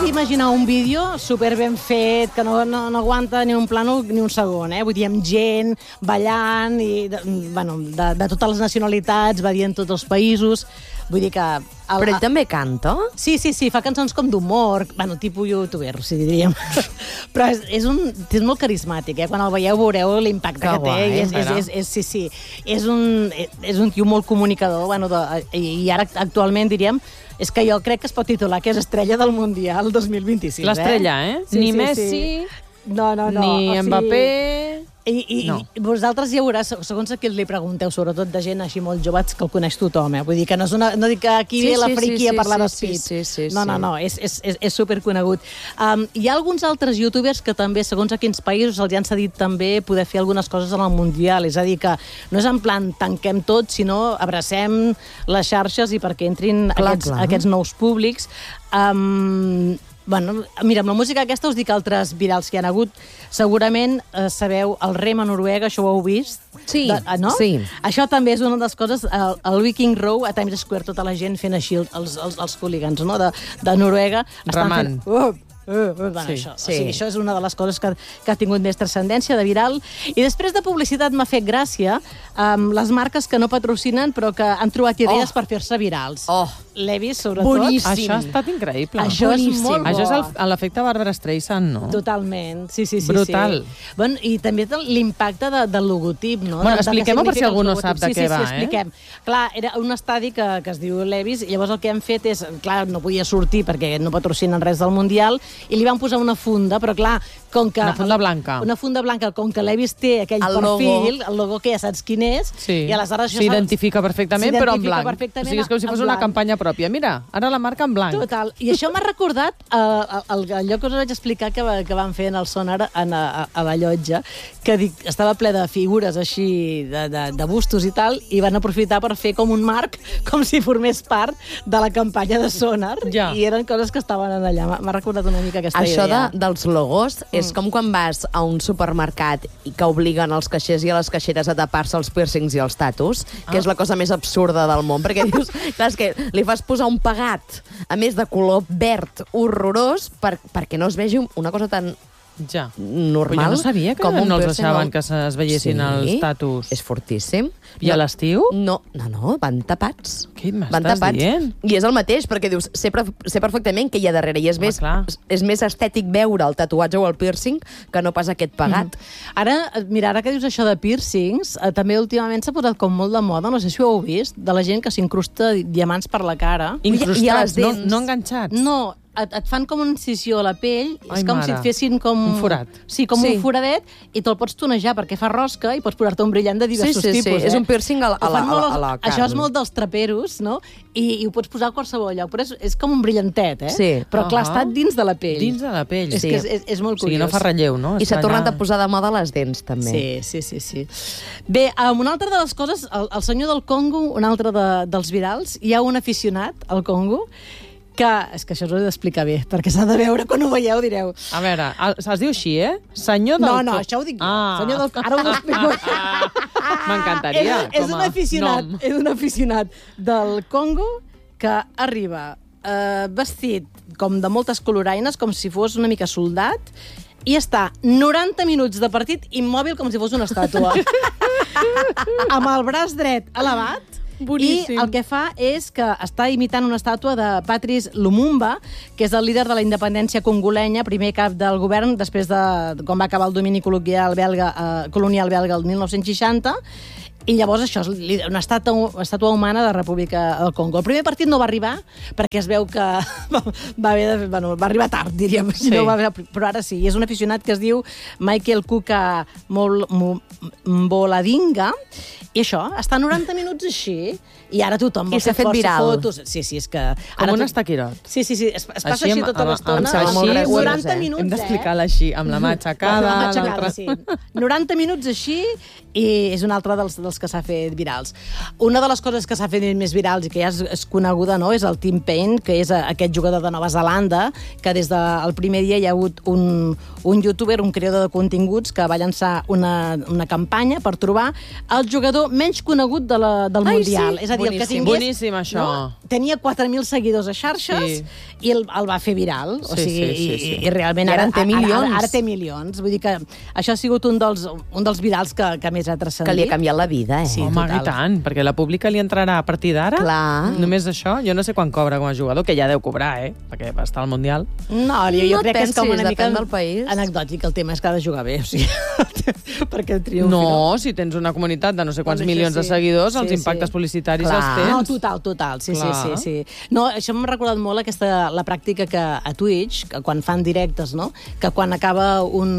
d'imaginar un vídeo super ben fet, que no aguanta ni un plano ni un segon, Vull dir, amb gent ballant, i de totes les nacionalitats, va dir en tots els països. Vull dir que... Però ell també canta? Sí, fa cançons com d'humor, tipus youtuber, si diríem. Però és molt carismàtic, Quan el veieu veureu l'impacte que té. Sí. És un tio molt comunicador, i ara actualment diríem, és que jo crec que es pot titular que és estrella del Mundial 2026. L'estrella, Ni Messi, ni Mbappé... I vosaltres ja veuràs, segons a qui li pregunteu, sobretot de gent així molt joves, que el coneix tothom, Vull dir que no dic que aquí ve la friqui a parlar d'Espit. No, és superconegut. Hi ha alguns altres youtubers que també, segons a quins països, els han cedit també poder fer algunes coses en el Mundial. És a dir, que no és en plan tanquem tot, sinó abracem les xarxes i perquè entrin aquests nous públics. Mira, amb la música aquesta us dic altres virals que hi ha hagut. Segurament sabeu el Rem a Noruega, això ho heu vist? Sí, no? Sí. Això també és una de les coses, el Viking Row, a Times Square, tota la gent fent així els hooligans, no?, de Noruega. Ramant. Això és una de les coses que ha tingut més transcendència de viral. I després de publicitat m'ha fet gràcia les marques que no patrocinen però que han trobat idees per fer-se virals. L'he vist, sobretot. Boníssim. Això ha estat increïble. Això és molt bo. Això és l'efecte Barbara Streisand, no? Totalment, sí. Brutal. I també l'impacte del logotip, no? Expliquem-ho per si algú no sap de què va, Sí, expliquem. Clar, era un estadi que es diu Levi's, i llavors el que han fet és, clar, no podia sortir perquè no patrocinen res del Mundial, i li van posar una funda, però clar, com que... Una funda blanca. Una funda blanca, com que Levi's té aquell perfil, el logo que ja saps quin és, i aleshores això... S'identifica perfectament, però en blanc. O sigui, és com si fos una campanya pròpia. Mira, ara la marca en blanc. Total. I això m'ha recordat allò que us vaig explicar que van fer en el Sonar a la llotja, que estava ple de figures així, de bustos i tal, i van aprofitar per fer com un marc, com si formés part de la campanya de Sonar, i eren coses que estaven allà. M'ha recordat una mica aquesta idea. Això dels logos és com quan vas a un supermercat i que obliguen els caixers i a les caixeres a tapar-se els piercings i els tatus, que és la cosa més absurda del món, perquè dius, clar, és que li fas posar un pegat, a més de color verd horrorós, perquè no es vegi una cosa tan normal. Però jo no sabia que no els deixaven que es veiessin els tatus. És fortíssim. I a l'estiu? No, van tapats. Què m'estàs dient? I és el mateix, perquè dius, sé perfectament què hi ha darrere, i és més estètic veure el tatuatge o el piercing que no pas aquest pegat. Ara que dius això de piercings, també últimament s'ha posat com molt de moda, no sé si ho heu vist, de la gent que s'incrusta diamants per la cara. Incrustats, no enganxats. No, et fan com una incisió a la pell, és com si et fessin com... Un forat. Sí, com un foradet, i te'l pots tonejar perquè fa rosca i pots posar-te un brillant de diversos tipus. Sí, és un piercing a la carn. Això és molt dels traperos, no? I ho pots posar a qualsevol lloc, però és com un brillantet, Sí. Però clar, està dins de la pell. Dins de la pell. És que és molt curiós. O sigui, no fa relleu, no? I s'ha tornat a posar de moda les dents, també. Sí. Bé, una altra de les coses, el senyor del Congo, un altre dels virals, hi ha un aficionat al Congo, és que això us ho he d'explicar bé, perquè s'ha de veure, quan ho veieu direu... A veure, es diu així, Senyor del... No, això ho dic jo. Senyor del... Ara ho explico. M'encantaria, com a nom. És un aficionat del Congo que arriba vestit com de moltes coloraines, com si fos una mica soldat, i està 90 minuts de partit immòbil com si fos una estàtua. Amb el braç dret elevat. Boníssim. I el que fa és que està imitant una estàtua de Patrice Lumumba, que és el líder de la independència congolenya, primer cap del govern després de quan va acabar el domini colonial belga el 1960, i llavors això és una estàtua humana de la República del Congo. El primer partit no va arribar perquè es veu que va arribar tard, diríem, però ara sí. És un aficionat que es diu Michael Kuka Mboladinga, i això, està 90 minuts així, i ara tothom vol fer força fotos. Sí, és que... Com un estaquirot. Sí, es passa així tota l'estona. 90 minuts, hem d'explicar-la així, amb la mà aixecada. Sí. 90 minuts així, i és un altre dels dels que s'ha fet virals. Una de les coses que s'ha fet més virals i que ja és coneguda, no?, és el Tim Payne, que és aquest jugador de Nova Zelanda, que des del primer dia hi ha hagut un youtuber, un creador de continguts, que va llançar una campanya per trobar el jugador menys conegut del Mundial. Sí. És a dir, el que tingués... Boníssim, això. No? Tenia 4.000 seguidors a xarxes i el va fer viral. O sigui, i realment ara té milions. Ara té milions. Vull dir que això ha sigut un dels virals que més ha transcendit. Que li ha canviat la vida, Sí, home, total. i tant, perquè la pública li entrarà a partir d'ara. Clar. Només això, jo no sé quan cobra com a jugador, que ja deu cobrar, perquè va estar al Mundial. No, jo crec que és com una mica depèn del país. anecdòtic. El tema és que ha de jugar bé, o sigui, perquè triomfi. No, si tens una comunitat de no sé quants milions de seguidors, els impactes publicitaris els tens. No, total. Sí. No, això m'ha recordat molt la pràctica que a Twitch, que quan fan directes, no?, que quan acaba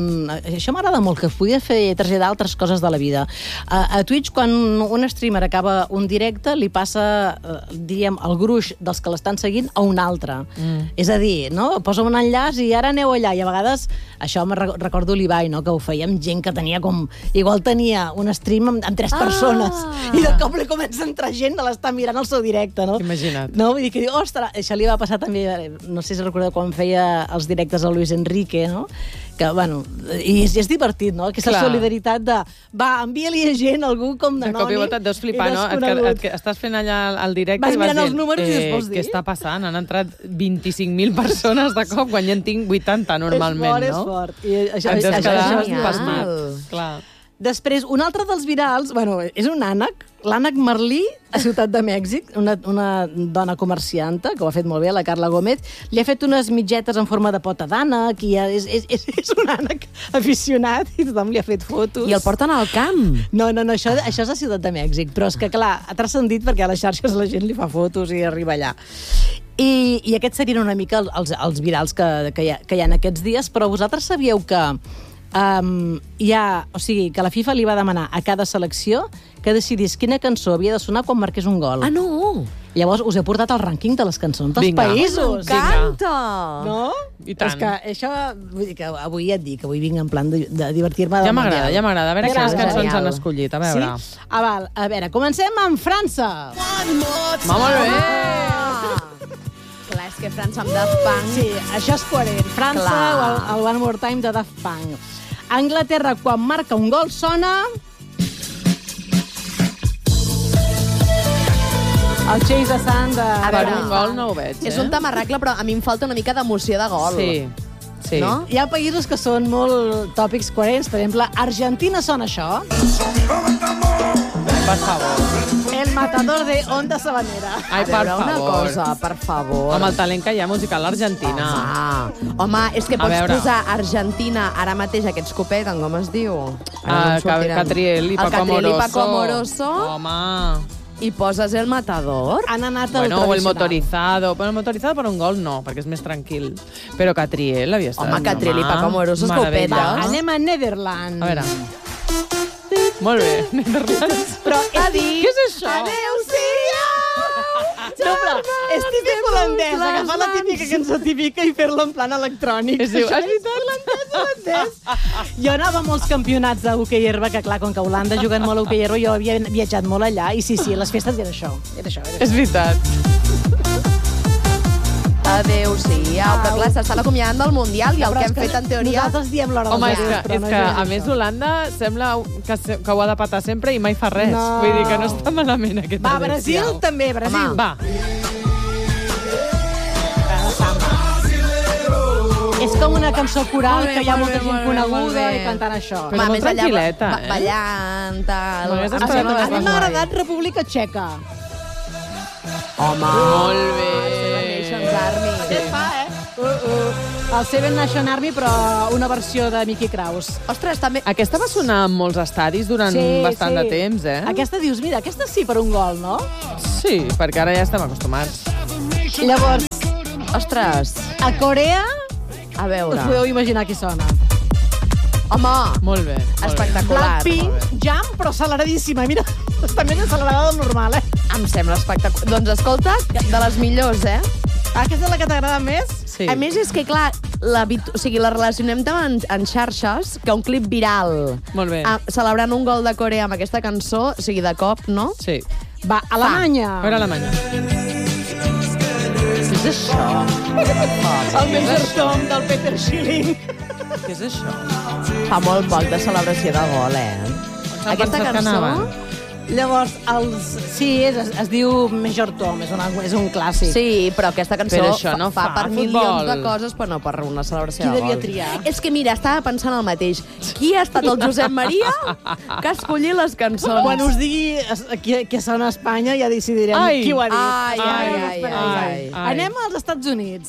Això m'agrada molt, que podia fer traslladar altres coses de la vida. A Twitch, quan un streamer acaba un directe, li passa, diríem, el gruix dels que l'estan seguint a un altre. És a dir, no?, posa un enllaç i ara aneu allà. I a vegades, això me recordo l'Ibai, no?, que ho feia amb gent que tenia com... Igual tenia un stream amb 3 persones i de cop li comença a entrar gent a l'estar mirant el seu directe, no? Imagina't. No? Vull dir que, ostres, això li va passar també, no sé si recordeu quan feia els directes a Luis Enrique, no?, que, bueno, i és divertit, no?, aquesta solidaritat de, va, envia-li a gent, algú com de cop i volta et deus flipar, no? Que estàs fent allà el directe vas i vas mirant dient, els números i després dir... què està passant? Han entrat 25.000 persones de cop, quan ja en tinc 80 normalment, no? És fort. I això deus quedar és pasmat. Clar. Després, un altre dels virals, bueno, és un ànec, l'ànec Merlí, a Ciutat de Mèxic, una dona comercianta, que ho ha fet molt bé, la Carla Gómez, li ha fet unes mitgetes en forma de pota d'ànec, i és un ànec aficionat, i tothom li ha fet fotos. I el porten al camp. No, això és a Ciutat de Mèxic, però és que, clar, ha transcendit perquè a les xarxes la gent li fa fotos i arriba allà. I aquests serien una mica els virals que hi ha en aquests dies, però vosaltres sabíeu que o sigui, que la FIFA li va demanar a cada selecció que decidís quina cançó havia de sonar quan marqués un gol. Ah, no! Llavors us he portat el rànquing de les cançons dels països. M'encanta! No? I tant. És que això, vull dir que avui ja et dic, avui vinc en plan de divertir-me. Ja m'agrada. A veure quines cançons han escollit, a veure. Sí? A veure, comencem amb França. Molt bé! Clar, és que França amb Daft Punk... Sí, això és coherent. França o el One More Time de Daft Punk. Anglaterra, quan marca un gol, sona... El Chase the Sun de... Per un gol no ho veig, És un tamarracle, però a mi em falta una mica d'emoció de gol. Sí. No? Hi ha països que són molt tòpics coherents. Per exemple, Argentina sona això. Per favor. El matador de Onda Sabanera. Ai, per favor. Una cosa, per favor. Amb el talent que hi ha musical a l'Argentina. Home, és que pots posar Argentina ara mateix, aquests copeten, com es diu? Catriel i Paco Amoroso. El Catriel i Paco Amoroso. Home... I poses el matador. Han anat al tradicional. O el motorizado. Però el motorizado per un gol no, perquè és més tranquil. Però Catriel havia estat... Home, Catriel i Paco Amoroso es copeten. Anem a Nederland. A veure. Molt bé, Nederlands. Però què és això? Adéu-siau! No, però és típic holandès, agafar la típica cançó típica i fer-la en plan electrònic. Es diu, holandès. Jo anava a molts campionats d'hoquei herba, que clar, com que a Holanda juguen molt a hoquei herba, jo havia viatjat molt allà, i sí, les festes era això. És veritat. Adéu-siau. Però clar, s'estan acomiadant del Mundial i el que hem fet en teoria... Nosaltres diem l'hora Home, dels adéus, és que a més Holanda sembla que ho ha de patar sempre i mai fa res. Vull dir que no està malament aquest Va, Brasil també, Brasil. Va. És com una cançó coral que hi ha molta gent coneguda i cantant això. Però molt tranquil·leta, ballant, tal... A mi m'ha agradat República Txeca. Home! Molt bé! Què fa, El Seven Nation Army, però una versió de Mickey Krause. Ostres, també... Aquesta va sonar en molts estadis durant bastant de temps, Aquesta dius, mira, aquesta sí per un gol, no? Sí, perquè ara ja estem acostumats. Llavors... Ostres! A Corea... A veure... Us podeu imaginar qui sona. Home! Molt bé. Espectacular. Blackpink, Jam, però acceleradíssima. Mira, està més accelerada del normal, Em sembla espectacular. Doncs escolta, de les millors, Aquesta és la que t'agrada més? Sí. A més, és que, clar, o sigui, la relacionem tant en xarxes que un clip viral Molt bé. celebrant un gol de Corea amb aquesta cançó, o sigui, de cop, no? Sí. Va, Alemanya. A veure Alemanya. Què és això? El Major Tom del Peter Schilling. Què és això? Fa molt poc de celebració de gol, Aquesta pensat que cançó... anaven? Llavors, sí, es diu Major Tom, és un clàssic. Sí, però aquesta cançó Però això no fa per fa milions futbol. de coses, però no per una celebració Qui de devia gol. triar? És que, mira, estava pensant el mateix. Qui ha estat el Josep Maria que ha escollit les cançons? Quan us digui que sona a Espanya ja decidirem Ai. qui ho ha dit. Ai. Anem als Estats Units.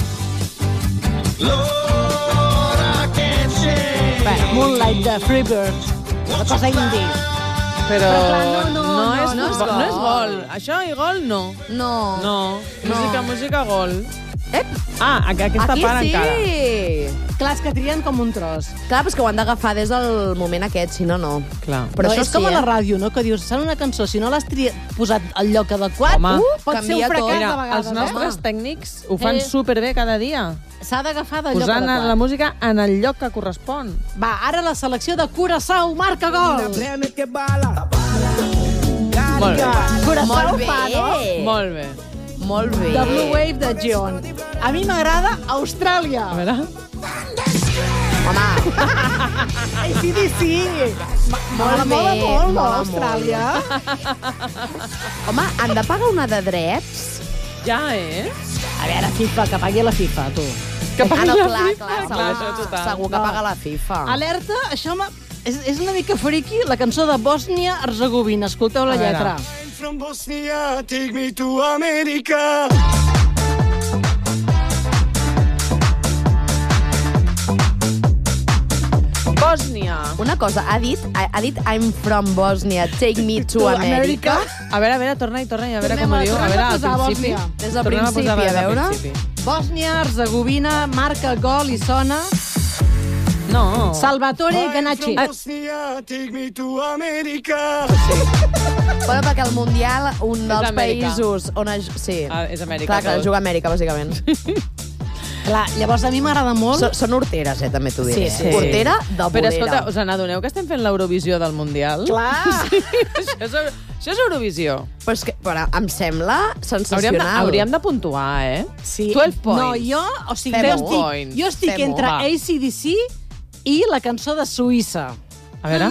Bé, Moonlight de Freebird. Una cosa indie. Però clar, no és és gol. gol. No és gol. Això i gol no. No. No. Música, gol. Ep, Aquesta aquí part sí. encara. Clar, és que trien com un tros. Clar, però és que ho han d'agafar des del moment aquest, si no, no. Clar. Però no, això és com sí, a la ràdio, no? Que dius, sona una cançó, si no l'has posat al lloc adequat, Home, pot ser canvia un fracàs tot. de Mira, vegades. els nostres tècnics ho fan superbé cada dia. S'ha d'agafar del lloc Posant adequat. la música en el lloc que correspon. Va, ara la selecció de Curaçao marca gol. Molt bé. Curaçao Molt fa, no? bé. Molt bé. Molt bé. The Blue Wave de Gion. A mi m'agrada Austràlia. A veure. Home, ACDC. Mola bé, molt, no, mola Austràlia. home, han de pagar una de drets? Ja, A veure, FIFA, que pagui la FIFA, tu. Que Ah, no, la clar, FIFA. clar, això total. segur que paga la FIFA. Alerta, és una mica friki, la cançó de Bòsnia-Herzegovina. Escolteu la A veure. lletra. From Bosnia, take me to America. Bòsnia. Una cosa, ha dit I'm from Bosnia, take me to America. A veure, torna-hi, a veure com ho diu. A Tornem veure, a al posar principi. Bòsnia. Des del Tornem a principi, posar-la a des del veure. principi. Bòsnia-Herzegovina marca gol i sona No. Salvatore Ganacci. From Bosnia, take me to America. Bueno, perquè el Mundial, un dels Amèrica. països on... Sí. Ah, és Amèrica, Clar, que tot. juga a Amèrica, bàsicament. Clar, llavors a mi m'agrada molt. Són horteres, també t'ho diré. Sí, sí. Hortera de bolera. Però escolta, us n'adoneu que estem fent l'Eurovisió del Mundial? Clar. Això és Eurovisió. Però em sembla sensacional. Hauríem de puntuar, Sí. 12 points. No, jo Fem-ho. jo estic Fem-ho, entre va. AC/DC i la cançó de Suïssa. A veure.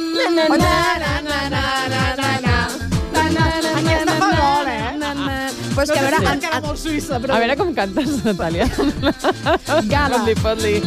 Aquesta fa gol, Però és que, a veure, no sé si molt suïssa, però... A veure com cantes, Natàlia. Gala. Fot-li.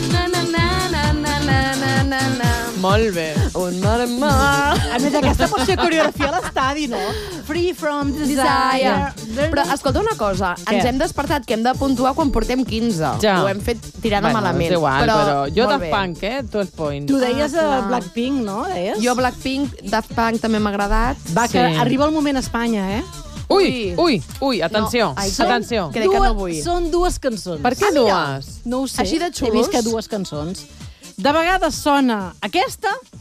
Molt bé. Un mar en mar. A més, aquesta pot ser coreografia a l'estadi, no? Free from desire. Però escolta una cosa, Què? ens hem despertat que hem de puntuar quan portem 15. Ja. Ho hem fet tirant malament. És igual, però jo molt de bé. Punk, 12 points. Tu deies clar. Blackpink, no? Deies? Jo Blackpink, Daft Punk també m'ha agradat. Va, que Sí. arriba el moment a Espanya, eh? Ui, atenció, No, ai, atenció. Crec que no vull. Són dues cançons. Per què dues? No ho sé. Així de He xulos? vist que dues cançons. De vegades sona aquesta